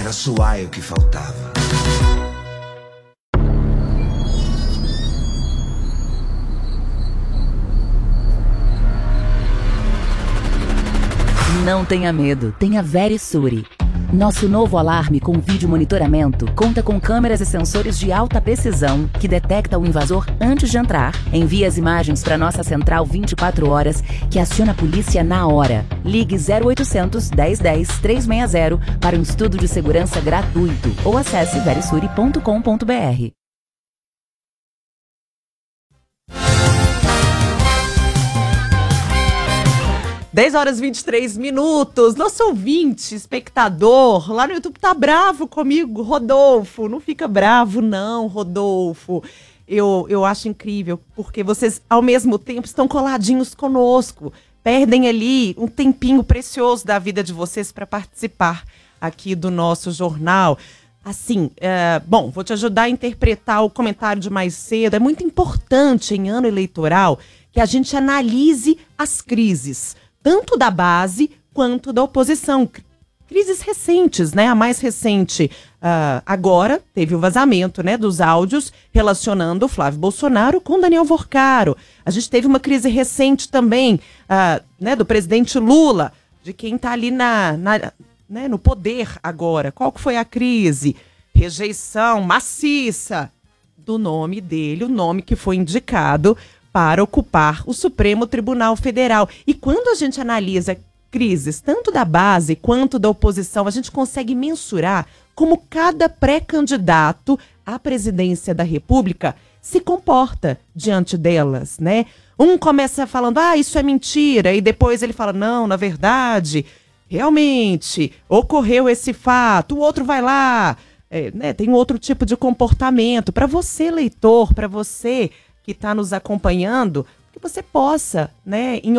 Era suar o que faltava. Não tenha medo, tenha Verisure. Nosso novo alarme com vídeo monitoramento conta com câmeras e sensores de alta precisão que detecta o invasor antes de entrar, envia as imagens para nossa central 24 horas, que aciona a polícia na hora. Ligue 0800 1010 360 para um estudo de segurança gratuito ou acesse verisure.com.br. 10h23. Nosso ouvinte, espectador, lá no YouTube tá bravo comigo, Rodolfo. Não fica bravo não, Rodolfo. Eu acho incrível, porque vocês, ao mesmo tempo, estão coladinhos conosco. Perdem ali um tempinho precioso da vida de vocês para participar aqui do nosso jornal. Assim, bom, vou te ajudar a interpretar o comentário de mais cedo. É muito importante, em ano eleitoral, que a gente analise as crises, tanto da base quanto da oposição. Crises recentes, né? A mais recente agora teve o vazamento, né, dos áudios relacionando o Flávio Bolsonaro com Daniel Worcaro. A gente teve uma crise recente também, né, do presidente Lula, de quem está ali né, no poder agora. Qual que foi a crise? Rejeição maciça do nome dele, o nome que foi indicado para ocupar o Supremo Tribunal Federal. E quando a gente analisa crises, tanto da base quanto da oposição, a gente consegue mensurar como cada pré-candidato à presidência da República se comporta diante delas, né? Um começa falando, isso é mentira, e depois ele fala, não, na verdade, realmente, ocorreu esse fato. O outro vai lá, né, tem outro tipo de comportamento. Para você, leitor, para você que está nos acompanhando, que você possa, né, em